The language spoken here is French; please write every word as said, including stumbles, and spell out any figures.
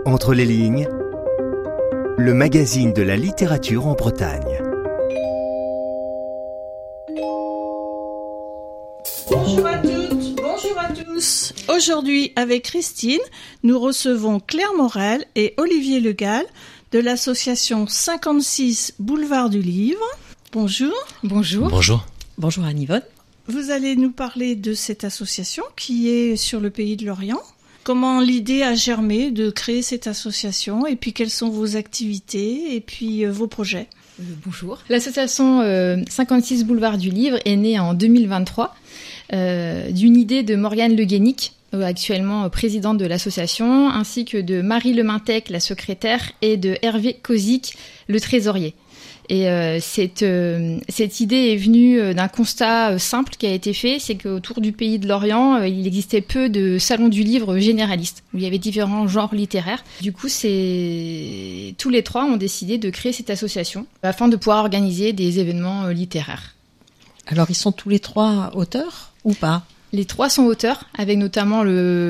Entre les lignes, le magazine de la littérature en Bretagne. Bonjour à toutes, bonjour à tous. Aujourd'hui, avec Christine, nous recevons Claire Morel et Olivier Le Gall de l'association cinquante-six Boulevard du Livre. Bonjour. Bonjour. Bonjour. Bonjour Anne-Yvonne. Vous allez nous parler de cette association qui est sur le pays de Lorient. Comment l'idée a germé de créer cette association et puis quelles sont vos activités et puis euh, vos projets. Euh, bonjour. L'association euh, cinquante-six Boulevard du Livre est née en deux mille vingt-trois euh, d'une idée de Morgane Le Guénic, euh, actuellement euh, présidente de l'association, ainsi que de Marie Lemintec, la secrétaire, et de Hervé Kozik, le trésorier. Et euh, cette, euh, cette idée est venue euh, d'un constat euh, simple qui a été fait, c'est qu'autour du pays de Lorient, euh, il existait peu de salons du livre généralistes, où il y avait différents genres littéraires. Du coup, c'est... tous les trois ont décidé de créer cette association afin de pouvoir organiser des événements euh, littéraires. Alors, ils sont tous les trois auteurs ou pas ? Les trois sont auteurs, avec notamment le